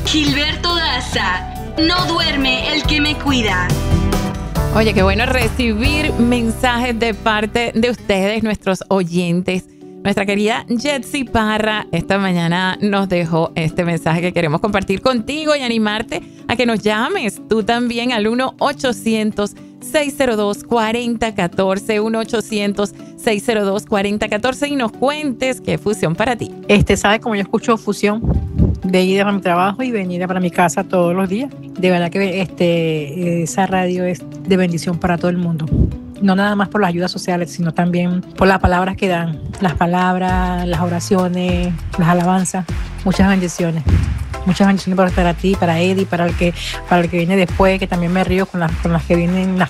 Gilberto Daza, no duerme el que me cuida. Oye, qué bueno recibir mensajes de parte de ustedes, nuestros oyentes. Nuestra querida Jetsi Parra esta mañana nos dejó este mensaje que queremos compartir contigo y animarte a que nos llames tú también al 1-800-602-4014, 1-800-602-4014 y nos cuentes qué Fusión para ti. ¿Sabe cómo yo escucho Fusión? De ida para mi trabajo y venida para mi casa todos los días. De verdad que esa radio es de bendición para todo el mundo. No nada más por las ayudas sociales, sino también por las palabras que dan. Las palabras, las oraciones, las alabanzas. Muchas bendiciones. Muchas bendiciones para ti, para Eddie, para el que viene después, que también me río con las que vienen, las